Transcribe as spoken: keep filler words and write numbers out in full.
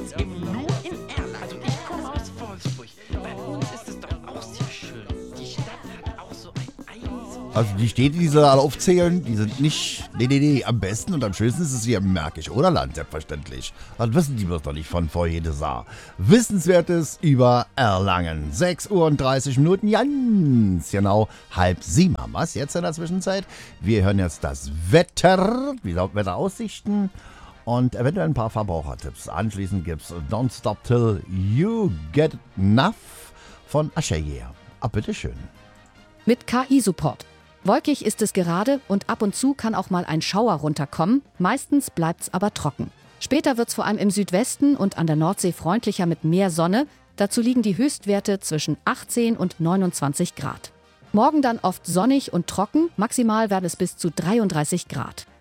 das eben nur in Erlangen. Also ich komme aus Wolfsburg. Bei uns ist es doch auch sehr schön. Die Stadt hat auch so ein eigenes... Also die Städte, die sie alle aufzählen, die sind nicht... Nee, nee, nee, am besten und am schönsten ist es hier im Märkisch Oderland, selbstverständlich. Das wissen die bloß doch nicht von vor jedes Jahr. Wissenswertes über Erlangen. sechs Uhr und dreißig Minuten, ganz genau halb sieben haben wir es jetzt in der Zwischenzeit. Wir hören jetzt das Wetter, die Wetteraussichten und eventuell ein paar Verbrauchertipps. Anschließend gibt's Don't Stop Till You Get Enough von Asher. Ah, bitteschön. Mit K I-Support. Wolkig ist es gerade und ab und zu kann auch mal ein Schauer runterkommen. Meistens bleibt's aber trocken. Später wird's vor allem im Südwesten und an der Nordsee freundlicher mit mehr Sonne. Dazu liegen die Höchstwerte zwischen achtzehn und neunundzwanzig Grad. Morgen dann oft sonnig und trocken. Maximal werden es bis zu dreiunddreißig Grad.